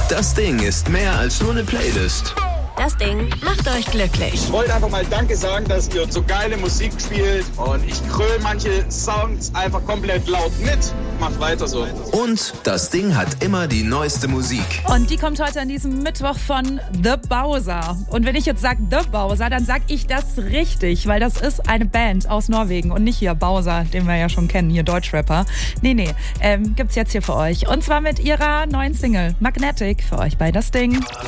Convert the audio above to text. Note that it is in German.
Das Ding ist mehr als nur eine Playlist. Das Ding macht euch glücklich. Ich wollte einfach mal Danke sagen, dass ihr so geile Musik spielt. Und ich gröle manche Songs einfach komplett laut mit. Macht weiter so. Und das Ding hat immer die neueste Musik. Und die kommt heute an diesem Mittwoch von The Bowser. Und wenn ich jetzt sage The Bowser, dann sag ich das richtig, weil das ist eine Band aus Norwegen und nicht hier Bowser, den wir ja schon kennen, hier Deutschrapper. Nee, gibt's jetzt hier für euch. Und zwar mit ihrer neuen Single Magnetic für euch bei Das Ding.